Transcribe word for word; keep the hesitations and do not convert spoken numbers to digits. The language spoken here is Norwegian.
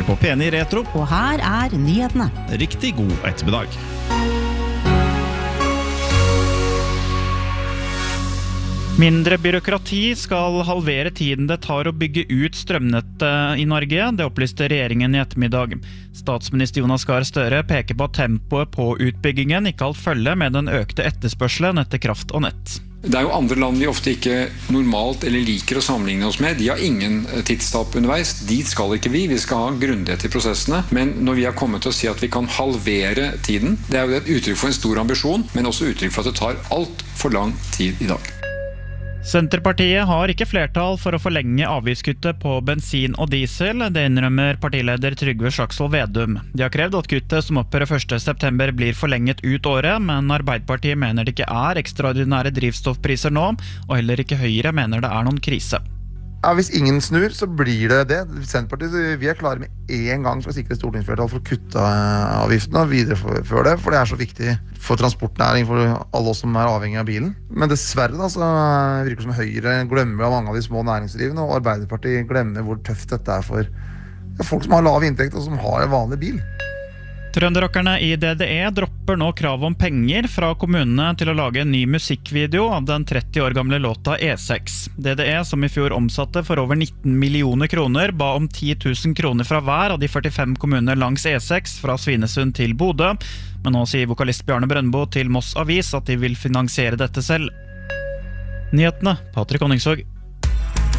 hører på P ni Retro. Og her er nyhetene. Riktig god ettermiddag. Mindre byråkrati skal halvere tiden det tar å bygge ut strømnettet i Norge, det opplyste regjeringen i ettermiddag. Statsminister Jonas Gahr Støre peker på at tempoet på utbyggingen ikke alt følger med den økte etterspørselen etter kraft og nett. Det er jo andre land vi ofte ikke normalt eller liker å sammenligne oss med. De har ingen tidstap underveis. Dit skal ikke vi. Vi skal ha grundighet i prosessene. Men når vi har kommet til å si at vi kan halvere tiden, det er jo et uttrykk for en stor ambisjon, men også uttrykk for at det tar alt for lang tid i dag. Senterpartiet har ikke flertall for å forlenge avgiftskuttet på bensin og diesel, det innrømmer partileder Trygve Slagsvold Vedum. De har krevd at kuttet som opphører første september blir forlenget ut året, men Arbeiderpartiet mener det ikke er ekstraordinære drivstoffpriser nå, og heller ikke Høyre mener det er noen krise. Ja, hvis ingen snur, så blir det det. Senterpartiet, vi er klare med en gang for å sikre stortingsflertall for å kutte avgiftene og videreføre det, for det er så viktig for transportnæring, for alle oss som er avhengig av bilen. Men dessverre da, så virker det som Høyre glemmer av mange av de små næringsdrivende, og Arbeiderpartiet glemmer hvor tøft dette er for ja, folk som har lav inntekt og som har en vanlig bil. Trønderrockerne i D D E dropper nå krav om penger fra kommunene til å lage en ny musikkvideo av den tretti år gamle låta E seks. D D E, som i fjor omsatte for over nitten millioner kroner, ba om ti tusen kroner fra hver av de førtifem kommunene langs E seks fra Svinesund til Bodø, men nå sier vokalist Bjarne Brøndbo til Moss Avis at de vil finansiere dette selv. Nyhetene, Patrick Honningsvåg.